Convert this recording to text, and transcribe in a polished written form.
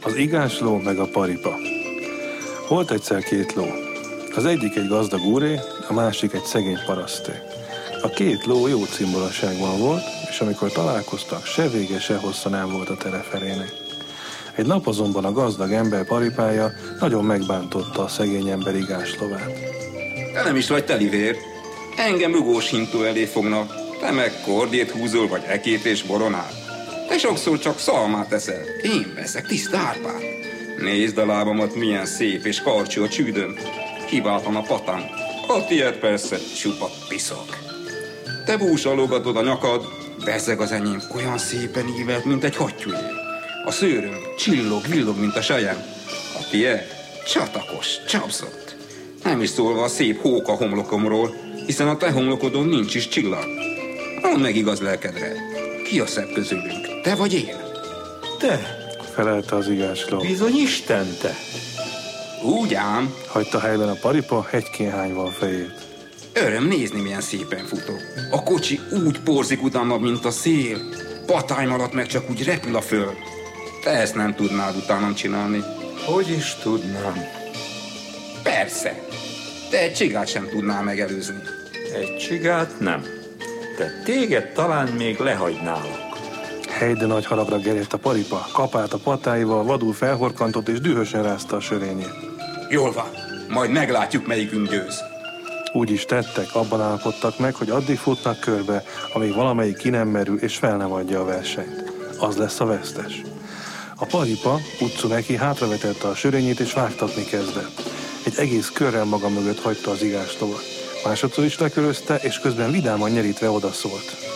Az igásló meg a paripa. Volt egyszer két ló. Az egyik egy gazdag úré, a másik egy szegény paraszté. A két ló jó cimboraságban volt, és amikor találkoztak, se vége, se hossza nem volt a teleferének. Egy nap azonban a gazdag ember paripája nagyon megbántotta a szegény ember igáslovát. Te nem is vagy telivér. Engem rugós hintó elé fognak. Te meg kordét húzol, vagy ekét és boronát. Te sokszor csak szalmát eszel. Én veszek tiszta árpát. Nézd a lábamat, milyen szép és karcsú a csődöm. Kiváltan a patám. A tiéd persze csupa piszok. Te búsalogatod a nyakad, bezeg az enyém olyan szépen ívelt, mint egy hattyújé. A szőröm csillog-villog, mint a sejem. A tiéd csatakos, csapszott. Nem is szólva a szép hóka homlokomról, hiszen a te homlokodon nincs is csillag. Mondd meg igaz lelkedre, ki a szebb közülünk, te vagy én? Te, Felelte az igásló. bizony Isten te. Úgy ám, Hagyta helyben a paripa hegykénhányva a fejét. öröm nézni, milyen szépen futok. A kocsi úgy porzik utána, mint a szél. Patáim alatt meg csak úgy repül a föld. Te ezt nem tudnád utánam csinálni. Hogy is tudnám? Persze, te egy csigát sem tudnál megelőzni. Egy csigát nem. De téged talán még lehagynálak. Helyde nagy haragra gerjedt a paripa, kapált a patáival, vadul felhorkantott és dühösen rázta a sörényét. Jól van, majd meglátjuk, melyikünk győz. Úgy is tettek, abban állapodtak meg, hogy addig futnak körbe, amíg valamelyik ki nem merül és fel nem adja a versenyt. Az lesz a vesztes. A paripa, utcu neki, hátravetette a sörényét és vágtatni kezdett. Egy egész körrel maga mögött hagyta az igáslovat. Másodszor is lekörözte, és közben vidáman nyerítve odaszólt.